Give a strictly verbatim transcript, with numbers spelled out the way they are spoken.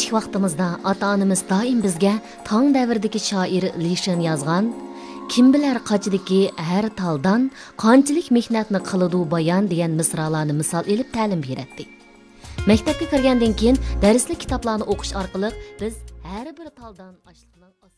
kichik vaqtimizda ota-onamiz doim bizga tong davridagi shoir Lishin yozgan kim bilar qachidiki har taldan qanchalik mehnatni qiladi bayon degan misralarni misol elib ta'lim beradi. Maktabga kirgandan keyin darslik kitoblarni o'qish orqali biz har bir taldan ochliqning